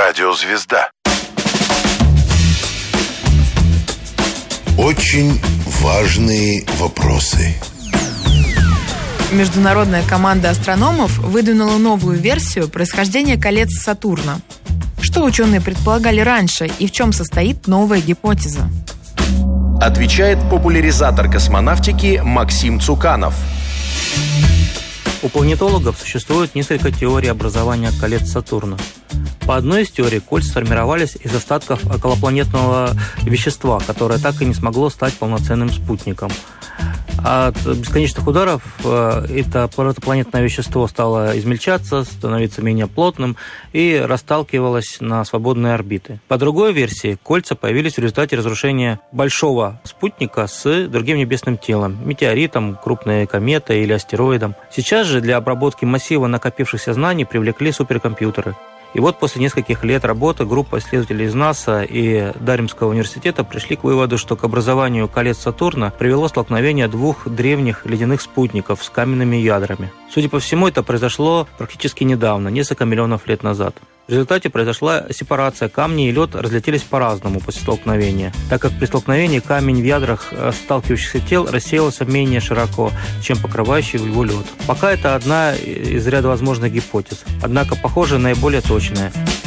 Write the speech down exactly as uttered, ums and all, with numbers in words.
Радиозвезда. Очень важные вопросы. Международная команда астрономов выдвинула новую версию происхождения колец Сатурна. Что ученые предполагали раньше и в чем состоит новая гипотеза? Отвечает популяризатор космонавтики Максим Цуканов. У планетологов существует несколько теорий образования колец Сатурна. По одной из теорий кольца сформировались из остатков околопланетного вещества, которое так и не смогло стать полноценным спутником. От бесконечных ударов это протопланетное вещество стало измельчаться, становиться менее плотным и расталкивалось на свободные орбиты. По другой версии, кольца появились в результате разрушения большого спутника с другим небесным телом, метеоритом, крупной кометой или астероидом. Сейчас же для обработки массива накопившихся знаний привлекли суперкомпьютеры. И вот после нескольких лет работы группа исследователей из НАСА и Даримского университета пришли к выводу, что к образованию колец Сатурна привело столкновение двух древних ледяных спутников с каменными ядрами. Судя по всему, это произошло практически недавно, несколько миллионов лет назад. В результате произошла сепарация камней, и лед разлетелись по-разному после столкновения, так как при столкновении камень в ядрах сталкивающихся тел рассеялся менее широко, чем покрывающий его лед. Пока это одна из ряда возможных гипотез, однако, похоже, наиболее точная.